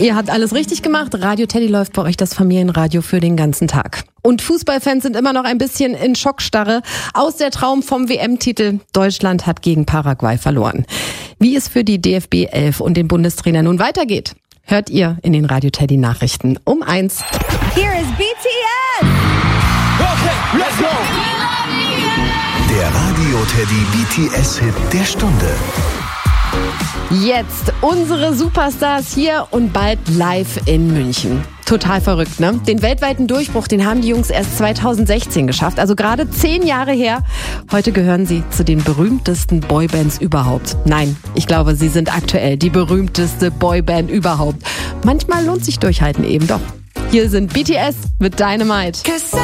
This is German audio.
Ihr habt alles richtig gemacht. Radio Teddy läuft bei euch das Familienradio für den ganzen Tag. Und Fußballfans sind immer noch ein bisschen in Schockstarre. Aus der Traum vom WM-Titel. Deutschland hat gegen Paraguay verloren. Wie es für die DFB 11 und den Bundestrainer nun weitergeht, hört ihr in den Radio Teddy Nachrichten um 1. Here is BTS! Okay, let's go! Der Radio Teddy BTS-Hit der Stunde. Jetzt unsere Superstars hier und bald live in München. Total verrückt, ne? Den weltweiten Durchbruch, den haben die Jungs erst 2016 geschafft, also gerade 10 Jahre her. Heute gehören sie zu den berühmtesten Boybands überhaupt. Nein, ich glaube, sie sind aktuell die berühmteste Boyband überhaupt. Manchmal lohnt sich Durchhalten eben doch. Hier sind BTS mit Dynamite.